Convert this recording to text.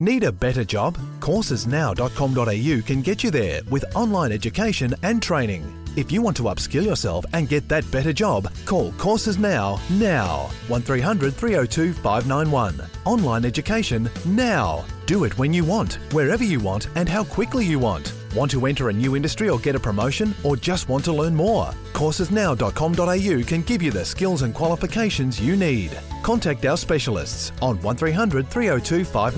Need a better job? Coursesnow.com.au can get you there with online education and training. If you want to upskill yourself and get that better job, call Courses Now. 1300 302 591. Online education now. Do it when you want, wherever you want and how quickly you want. Want to enter a new industry or get a promotion, or just want to learn more? Coursesnow.com.au can give you the skills and qualifications you need. Contact our specialists on 1300 302 591.